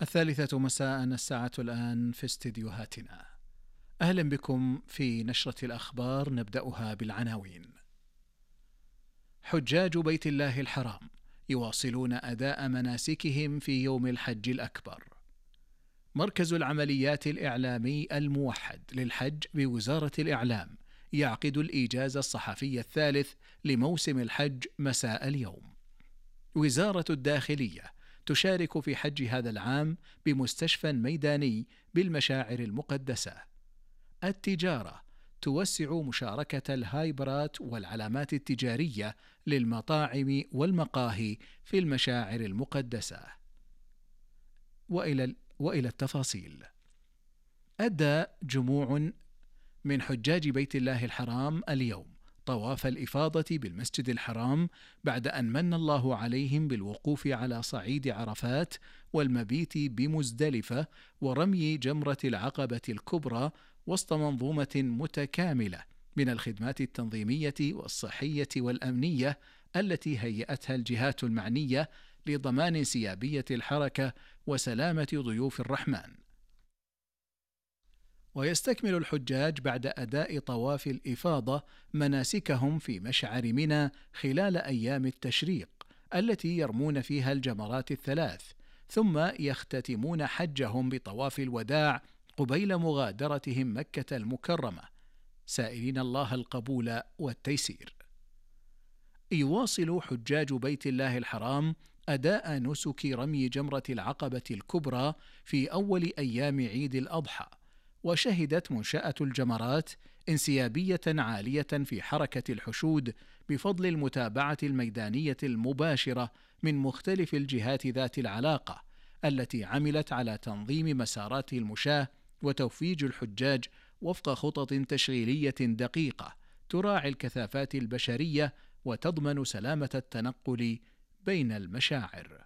الثالثة مساء، الساعة الآن في استديوهاتنا. أهلا بكم في نشرة الأخبار، نبدأها بالعناوين. حجاج بيت الله الحرام يواصلون أداء مناسكهم في يوم الحج الأكبر. مركز العمليات الإعلامي الموحد للحج بوزارة الإعلام يعقد الإيجاز الصحفي الثالث لموسم الحج مساء اليوم. وزارة الداخلية تشارك في حج هذا العام بمستشفى ميداني بالمشاعر المقدسة. التجارة توسع مشاركة الهايبرات والعلامات التجارية للمطاعم والمقاهي في المشاعر المقدسة. وإلى التفاصيل. أدى جموع من حجاج بيت الله الحرام اليوم طواف الإفاضة بالمسجد الحرام بعد أن من الله عليهم بالوقوف على صعيد عرفات والمبيت بمزدلفة ورمي جمرة العقبة الكبرى وسط منظومة متكاملة من الخدمات التنظيمية والصحية والأمنية التي هيأتها الجهات المعنية لضمان انسيابية الحركة وسلامة ضيوف الرحمن. ويستكمل الحجاج بعد أداء طواف الإفاضة مناسكهم في مشعر منى خلال أيام التشريق التي يرمون فيها الجمرات الثلاث، ثم يختتمون حجهم بطواف الوداع قبيل مغادرتهم مكة المكرمة، سائلين الله القبول والتيسير. يواصل حجاج بيت الله الحرام أداء نسك رمي جمرة العقبة الكبرى في أول أيام عيد الأضحى، وشهدت منشأة الجمرات انسيابية عالية في حركة الحشود بفضل المتابعة الميدانية المباشرة من مختلف الجهات ذات العلاقة التي عملت على تنظيم مسارات المشاة وتوفيج الحجاج وفق خطط تشغيلية دقيقة تراعي الكثافات البشرية وتضمن سلامة التنقل بين المشاعر.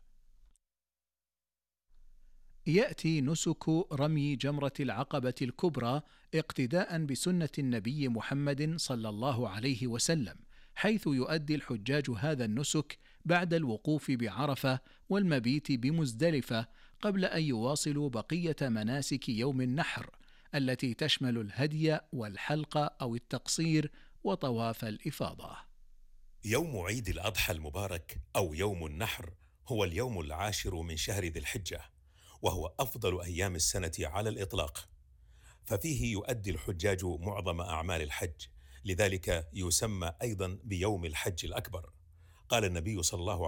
يأتي نسك رمي جمرة العقبة الكبرى اقتداء بسنة النبي محمد صلى الله عليه وسلم، حيث يؤدي الحجاج هذا النسك بعد الوقوف بعرفة والمبيت بمزدلفة قبل أن يواصلوا بقية مناسك يوم النحر التي تشمل الهدي والحلق أو التقصير وطواف الإفاضة. يوم عيد الأضحى المبارك أو يوم النحر هو اليوم العاشر من شهر ذي الحجة، وهو أفضل أيام السنة على الإطلاق، ففيه يؤدي الحجاج معظم أعمال الحج، لذلك يسمى أيضا بيوم الحج الأكبر. قال النبي صلى الله